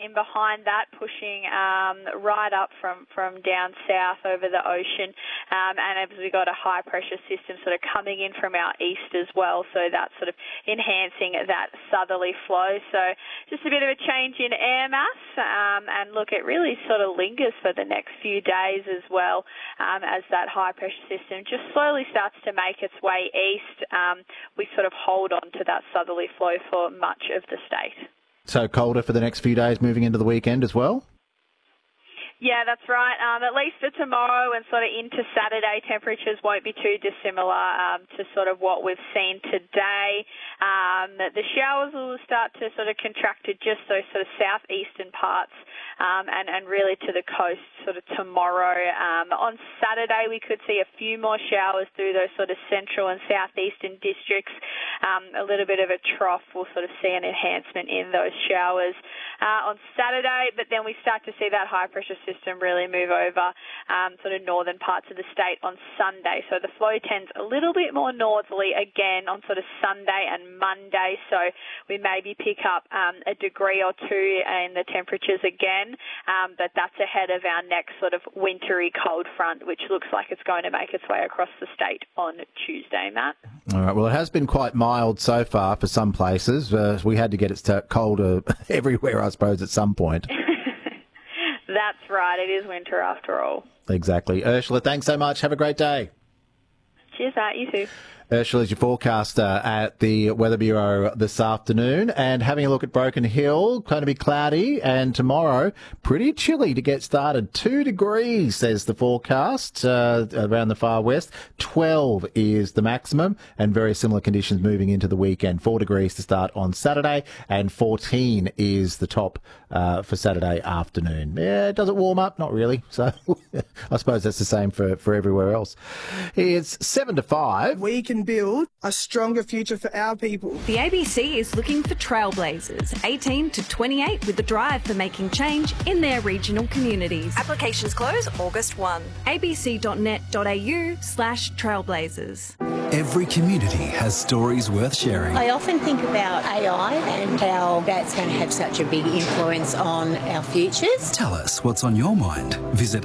in behind that, pushing right up from down south over the ocean. And as we got a high pressure system sort of coming in from our east as well, so that's sort of enhancing that southerly flow. So just a bit of a change in air mass, and look, it really sort of lingers for the next few days as well, as that high pressure system just slowly starts to make its way east. We sort of hold on to that southerly flow for much of the state. So colder for the next few days moving into the weekend as well? Yeah, that's right. At least for tomorrow and sort of into Saturday, temperatures won't be too dissimilar to sort of what we've seen today. The showers will start to sort of contract to just those sort of southeastern parts and really to the coast sort of tomorrow. On Saturday, we could see a few more showers through those sort of central and southeastern districts. A little bit of a trough. We'll sort of see an enhancement in those showers on Saturday, but then we start to see that high pressure system really move over sort of northern parts of the state on Sunday. So the flow tends a little bit more northerly again on sort of Sunday and Monday. So we maybe pick up a degree or two in the temperatures again, but that's ahead of our next sort of wintry cold front, which looks like it's going to make its way across the state on Tuesday, Matt. All right. Well, it has been quite mild so far for some places. We had to get it colder everywhere, I suppose, at some point. That's right. It is winter after all. Exactly. Ursula, thanks so much. Have a great day. Cheers, Matt. You too. Ursula is your forecaster at the Weather Bureau this afternoon, and having a look at Broken Hill, going to be cloudy, and tomorrow pretty chilly to get started. 2 degrees, says the forecast, around the far west. 12 is the maximum, and very similar conditions moving into the weekend. 4 degrees to start on Saturday, and 14 is the top for Saturday afternoon. Yeah, does it warm up? Not really. So I suppose that's the same for everywhere else. It's 7 to 5. We can build a stronger future for our people. The ABC is looking for trailblazers, 18 to 28, with the drive for making change in their regional communities. Applications close August 1. abc.net.au/trailblazers. Every community has stories worth sharing. I often think about AI and how that's going to have such a big influence on our futures. Tell us what's on your mind. Visit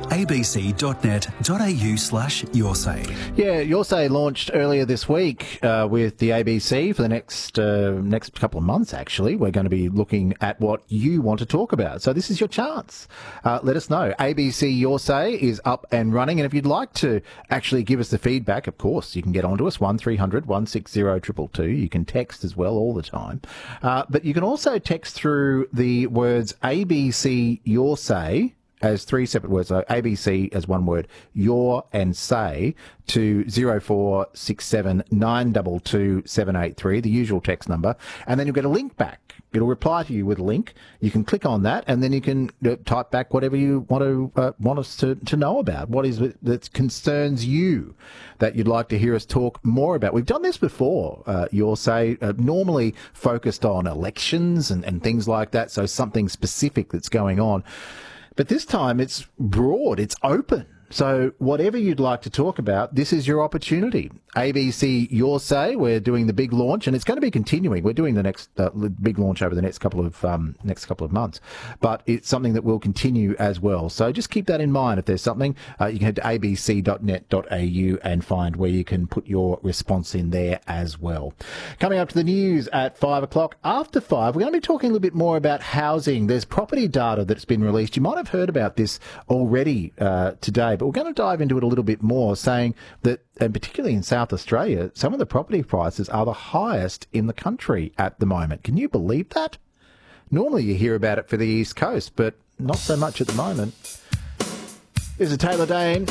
abc.net.au/yoursay. Yeah, Yoursay launched earlier this week with the ABC for the next couple of months, actually. We're going to be looking at what you want to talk about. So this is your chance. Let us know. ABC Yoursay is up and running. And if you'd like to actually give us the feedback, of course, you can get onto us, 1300 160 222. You can text as well all the time. But you can also text through the words ABC Yoursay as 3 separate words, so ABC as one word, your and say, to 0467 922 783, the usual text number, and then you'll get a link back. It'll reply to you with a link. You can click on that, and then you can type back whatever you want us to know about. What is it that concerns you that you'd like to hear us talk more about? We've done this before, Yoursay, normally focused on elections and things like that, so something specific that's going on. But this time it's broad, it's open. So whatever you'd like to talk about, this is your opportunity. ABC Yoursay, we're doing the big launch, and it's going to be continuing. We're doing the next big launch over the next couple of months, but it's something that will continue as well. So just keep that in mind. If there's something, you can head to abc.net.au and find where you can put your response in there as well. Coming up to the news at 5 o'clock. After 5, we're going to be talking a little bit more about housing. There's property data that's been released. You might have heard about this already today, but we're going to dive into it a little bit more, saying that, and particularly in South Australia, some of the property prices are the highest in the country at the moment. Can you believe that? Normally you hear about it for the East Coast, but not so much at the moment. This is Taylor Dane.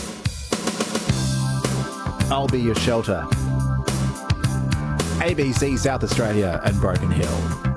I'll be your shelter. ABC South Australia and Broken Hill.